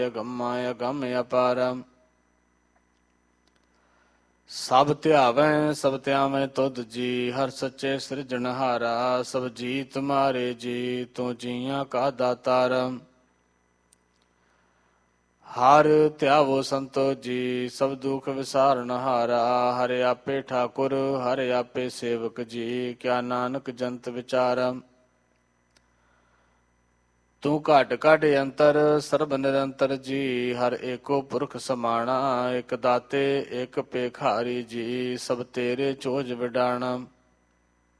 ਅਗੰਮਾ ਅਗੰਮ ਅਪਾਰੰ। ਸਭ ਧਿਆਵੈ ਸਭ ਧਿਆਵੈ ਤੁਧ ਜੀ, ਹਰ ਸੱਚੇ ਸਿਰਜਣਹਾਰਾ। ਸਭ ਜੀ ਤੁਮਾਰੇ ਜੀ, ਤੂੰ ਜੀਆਂ ਕਾ ਦਾਤਾਰ। ਹਰ ਧਿਆਵੋ ਸੰਤੋ ਜੀ, ਸਭ ਦੁਖ ਵਿਸਾਰਨਹਾਰਾ। ਹਰਿ ਆਪੇ ਠਾਕੁਰ ਹਰਿ ਆਪੇ ਸੇਵਕ ਜੀ, ਕਿਆ ਨਾਨਕ ਜੰਤ ਵਿਚਾਰੰ। ਤੂੰ ਘਟ ਘਟ ਅੰਤਰ ਸਰਬ ਨਿਰੰਤਰ ਜੀ, ਹਰ ਏਕੋ ਪੁਰਖ ਸਮਾਣਾ। ਇਕ ਦਾਤੇ ਇਕ ਭੇਖਾਰੀ ਜੀ, ਸਭ ਤੇਰੇ ਚੋਜ ਵਿਡਾਣਾ।